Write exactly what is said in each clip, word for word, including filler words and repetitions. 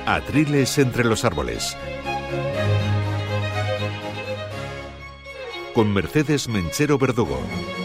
Atriles entre los árboles. Con Mercedes Menchero Verdugo.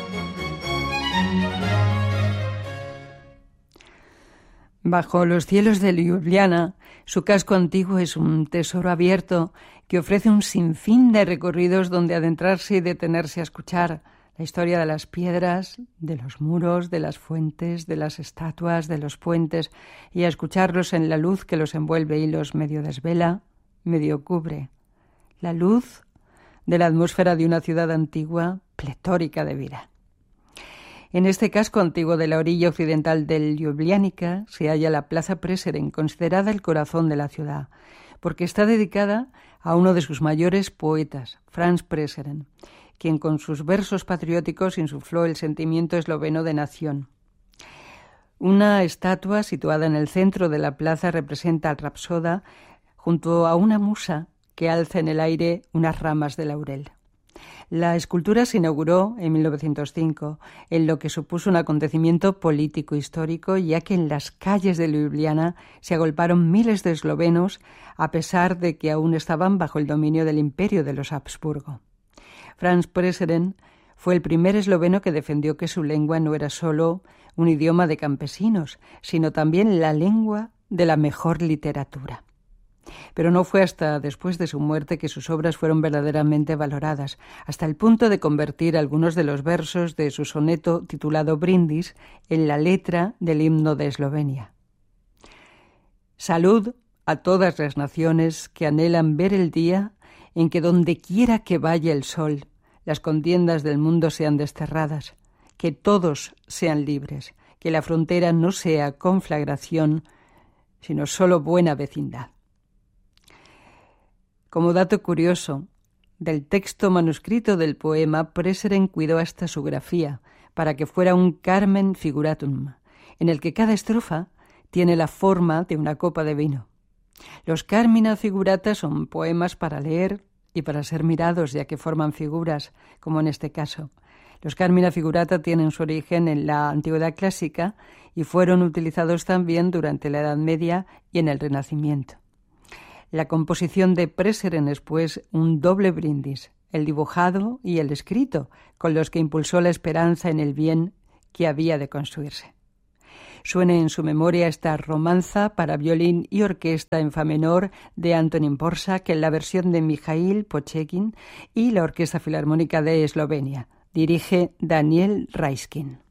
Bajo los cielos de Ljubljana, su casco antiguo es un tesoro abierto que ofrece un sinfín de recorridos donde adentrarse y detenerse a escuchar la historia de las piedras, de los muros, de las fuentes, de las estatuas, de los puentes, y a escucharlos en la luz que los envuelve y los medio desvela, medio cubre. La luz de la atmósfera de una ciudad antigua, pletórica de vida. En este casco antiguo de la orilla occidental del Ljubljanica se halla la Plaza Prešeren, considerada el corazón de la ciudad, porque está dedicada a uno de sus mayores poetas, Franz Prešeren, quien con sus versos patrióticos insufló el sentimiento esloveno de nación. Una estatua situada en el centro de la plaza representa al Rapsoda junto a una musa que alza en el aire unas ramas de laurel. La escultura se inauguró en mil novecientos cinco, en lo que supuso un acontecimiento político histórico, ya que en las calles de Ljubljana se agolparon miles de eslovenos, a pesar de que aún estaban bajo el dominio del imperio de los Habsburgo. Franz Prešeren fue el primer esloveno que defendió que su lengua no era solo un idioma de campesinos, sino también la lengua de la mejor literatura. Pero no fue hasta después de su muerte que sus obras fueron verdaderamente valoradas, hasta el punto de convertir algunos de los versos de su soneto titulado Brindis en la letra del himno de Eslovenia. Salud a todas las naciones que anhelan ver el día en que donde quiera que vaya el sol, las contiendas del mundo sean desterradas, que todos sean libres, que la frontera no sea conflagración, sino solo buena vecindad. Como dato curioso, del texto manuscrito del poema, Prešeren cuidó hasta su grafía, para que fuera un Carmen figuratum, en el que cada estrofa tiene la forma de una copa de vino. Los Carmina figurata son poemas para leer y para ser mirados, ya que forman figuras, como en este caso. Los Carmina figurata tienen su origen en la Antigüedad clásica y fueron utilizados también durante la Edad Media y en el Renacimiento. La composición de Prešeren es, pues, un doble brindis, el dibujado y el escrito, con los que impulsó la esperanza en el bien que había de construirse. Suena en su memoria esta romanza para violín y orquesta en fa menor de Antonín Dvořák en la versión de Mijaíl Počekin y la Orquesta Filarmónica de Eslovenia. Dirige Daniel Raiskin.